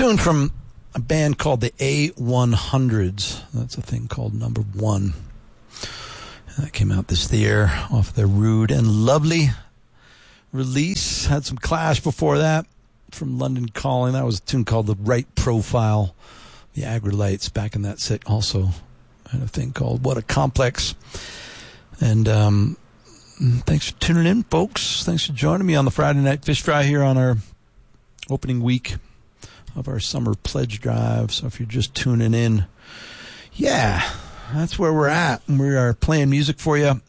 tune from a band called the A100s. That's a thing called Number One. And that came out this year off their Rude and Lovely release. Had some Clash before that from London Calling. That was a tune called The Right Profile. The Aggrolites back in that set also had a thing called What a Complex. And thanks for tuning in, folks. Thanks for joining me on the Friday Night Fish Fry here on our opening week of our summer pledge drive. So if you're just tuning in, yeah, that's where we're at. We are playing music for you